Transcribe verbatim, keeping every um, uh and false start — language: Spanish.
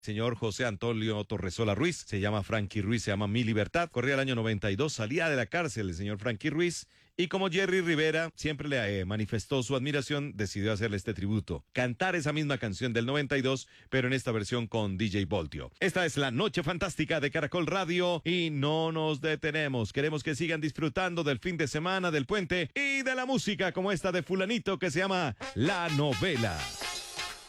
señor José Antonio Torresola Ruiz, se llama Frankie Ruiz, se llama Mi Libertad, corría el año noventa y dos, salía de la cárcel el señor Frankie Ruiz, y como Jerry Rivera siempre le eh, manifestó su admiración, decidió hacerle este tributo, cantar esa misma canción del noventa y dos, pero en esta versión con D J Voltio. Esta es la Noche Fantástica de Caracol Radio, y no nos detenemos, queremos que sigan disfrutando del fin de semana, del puente, y de la música como esta de fulanito que se llama La Novela.